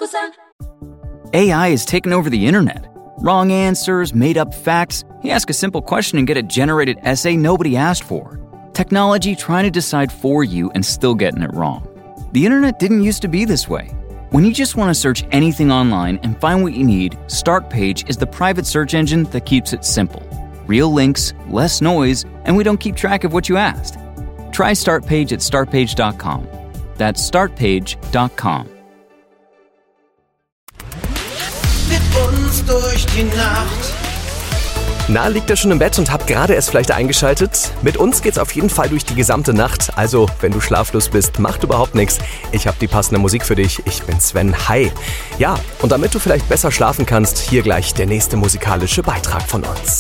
AI has taken over the internet. Wrong answers, made-up facts. You ask a simple question and get a generated essay nobody asked for. Technology trying to decide for you and still getting it wrong. The internet didn't used to be this way. When you just want to search anything online and find what you need, Startpage is the private search engine that keeps it simple. Real links, less noise, and we don't keep track of what you asked. Try Startpage at startpage.com. That's startpage.com. Mit uns durch die Nacht. Na, liegt ihr schon im Bett und habt gerade erst vielleicht eingeschaltet? Mit uns geht's auf jeden Fall durch die gesamte Nacht. Also, wenn du schlaflos bist, macht überhaupt nichts. Ich habe die passende Musik für dich. Ich bin Sven. Hi. Ja, und damit du vielleicht besser schlafen kannst, hier gleich der nächste musikalische Beitrag von uns.